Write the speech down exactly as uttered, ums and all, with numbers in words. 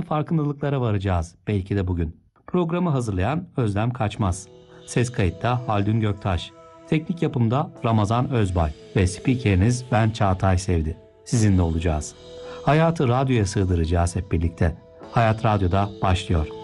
farkındalıklara varacağız belki de bugün. Programı hazırlayan Özlem Kaçmaz. Ses kayıtta Haldun Göktaş. Teknik yapımda Ramazan Özbay ve spikeriniz ben Çağatay Sevdi. Sizinle olacağız. Hayatı radyoya sığdıracağız hep birlikte. Hayat Radyo'da başlıyor.